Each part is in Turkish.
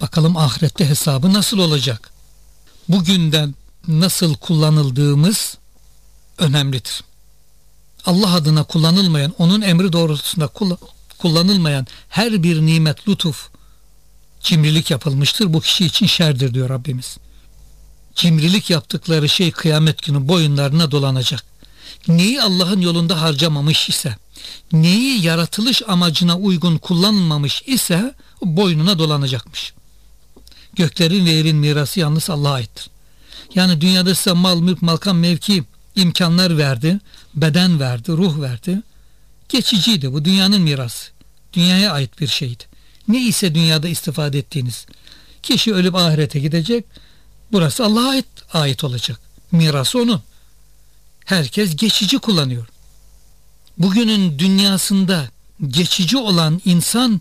Bakalım ahirette hesabı nasıl olacak? Bugünden nasıl kullanıldığımız önemlidir. Allah adına kullanılmayan, onun emri doğrultusunda kullanılmayan her bir nimet, lütuf, cimrilik yapılmıştır. Bu kişi için şerdir diyor Rabbimiz. Cimrilik yaptıkları şey kıyamet günü boyunlarına dolanacak. Neyi Allah'ın yolunda harcamamış ise, neyi yaratılış amacına uygun kullanılmamış ise boynuna dolanacakmış. Göklerin ve yerin mirası yalnız Allah'a aittir. Yani dünyada size mal, mülk, makam, mevki, imkanlar verdi, beden verdi, ruh verdi. Geçiciydi, bu dünyanın mirası. Dünyaya ait bir şeydi. Ne ise dünyada istifade ettiğiniz. Kişi ölüp ahirete gidecek, burası Allah'a ait olacak. Mirası onun. Herkes geçici kullanıyor. Bugünün dünyasında geçici olan insan,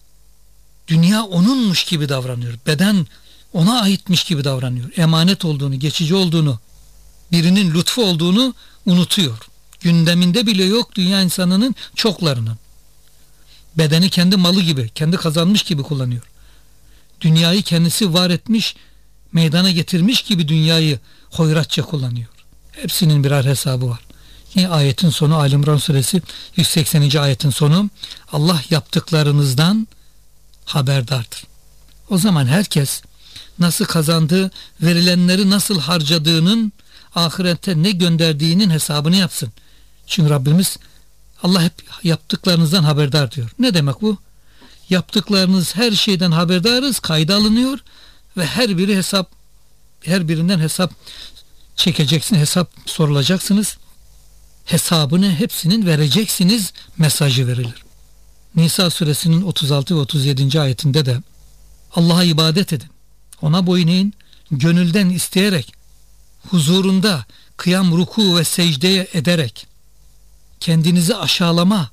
dünya onunmuş gibi davranıyor. Beden ona aitmiş gibi davranıyor. Emanet olduğunu, geçici olduğunu, birinin lütfu olduğunu unutuyor. Gündeminde bile yok dünya insanının çoklarının. Bedeni kendi malı gibi, kendi kazanmış gibi kullanıyor. Dünyayı kendisi var etmiş, meydana getirmiş gibi dünyayı hoyratça kullanıyor. Hepsinin birer hesabı var. Yine ayetin sonu, Ali İmran suresi 180. ayetin sonu, Allah yaptıklarınızdan haberdardır. O zaman herkes nasıl kazandığı, verilenleri nasıl harcadığının, ahirette ne gönderdiğinin hesabını yapsın. Çünkü Rabbimiz, Allah hep yaptıklarınızdan haberdar diyor. Ne demek bu? Yaptıklarınız her şeyden haberdarız, kayda alınıyor ve her birinden hesap çekeceksiniz, hesap sorulacaksınız. Hesabını hepsinin vereceksiniz mesajı verilir. Nisa suresinin 36 ve 37. ayetinde de Allah'a ibadet edin, ona boyun eğin, gönülden isteyerek, huzurunda kıyam, ruku ve secdeye ederek, kendinizi aşağılama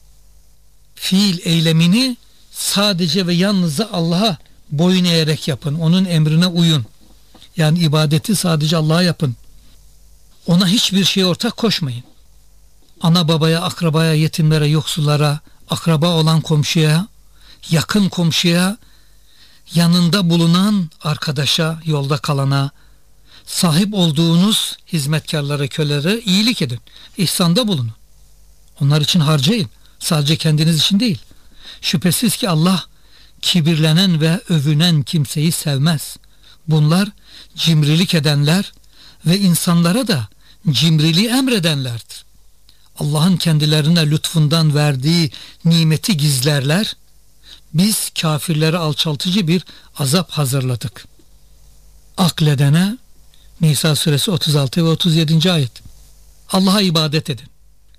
fiil eylemini sadece ve yalnızca Allah'a boyun eğerek yapın. Onun emrine uyun. Yani ibadeti sadece Allah'a yapın. Ona hiçbir şeye ortak koşmayın. Ana babaya, akrabaya, yetimlere, yoksullara, akraba olan komşuya, yakın komşuya, yanında bulunan arkadaşa, yolda kalana, sahip olduğunuz hizmetkarlara, kölelere iyilik edin. İhsanda bulunun. Onlar için harcayın. Sadece kendiniz için değil. Şüphesiz ki Allah kibirlenen ve övünen kimseyi sevmez. Bunlar cimrilik edenler ve insanlara da cimriliği emredenlerdir. Allah'ın kendilerine lütfundan verdiği nimeti gizlerler. Biz kafirlere alçaltıcı bir azap hazırladık. Akledene Nisa suresi 36 ve 37. ayet. Allah'a ibadet edin.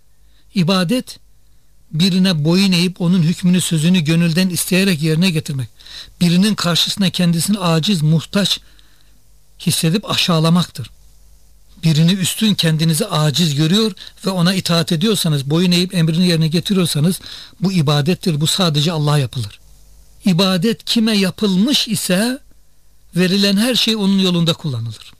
İbadet, birine boyun eğip onun hükmünü, sözünü gönülden isteyerek yerine getirmek. Birinin karşısına kendisini aciz, muhtaç hissedip aşağılamaktır. Birini üstün, kendinizi aciz görüyor ve ona itaat ediyorsanız, boyun eğip emrini yerine getiriyorsanız bu ibadettir. Bu sadece Allah'a yapılır. İbadet kime yapılmış ise verilen her şey onun yolunda kullanılır.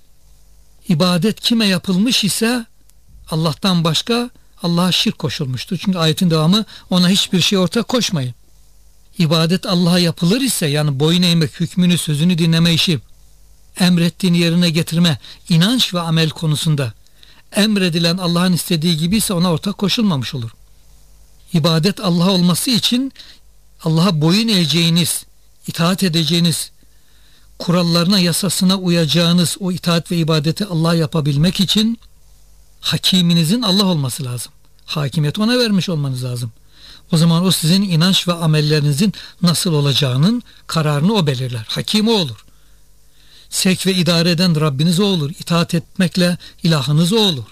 İbadet kime yapılmış ise Allah'tan başka Allah'a şirk koşulmuştur. Çünkü ayetin devamı, ona hiçbir şey ortak koşmayın. İbadet Allah'a yapılır ise, yani boyun eğmek, hükmünü, sözünü dinleme işi, emrettiğini yerine getirme, inanç ve amel konusunda emredilen Allah'ın istediği gibi ise ona ortak koşulmamış olur. İbadet Allah'a olması için Allah'a boyun eğeceğiniz, itaat edeceğiniz, kurallarına, yasasına uyacağınız o itaat ve ibadeti Allah'a yapabilmek için hakiminizin Allah olması lazım. Hakimiyeti ona vermiş olmanız lazım. O zaman o sizin inanç ve amellerinizin nasıl olacağının kararını o belirler. Hakim o olur. Sevk ve idare eden Rabbiniz o olur. İtaat etmekle ilahınız o olur.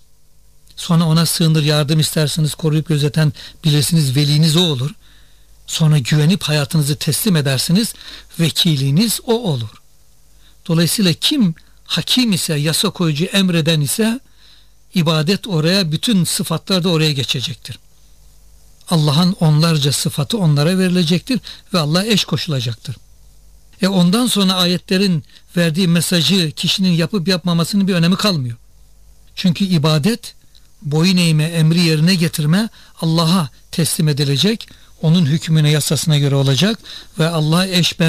Sonra ona sığınır, yardım isterseniz koruyup gözeten bilirsiniz, veliniz o olur. Sonra güvenip hayatınızı teslim edersiniz, vekiliniz o olur. Dolayısıyla kim hakim ise, yasa koyucu, emreden ise ibadet oraya, bütün sıfatlar da oraya geçecektir. Allah'ın onlarca sıfatı onlara verilecektir ve Allah'a eş koşulacaktır. Ondan sonra ayetlerin verdiği mesajı kişinin yapıp yapmamasının bir önemi kalmıyor. Çünkü ibadet, boyun eğme, emri yerine getirme Allah'a teslim edilecek, onun hükmüne, yasasına göre olacak ve Allah'a eş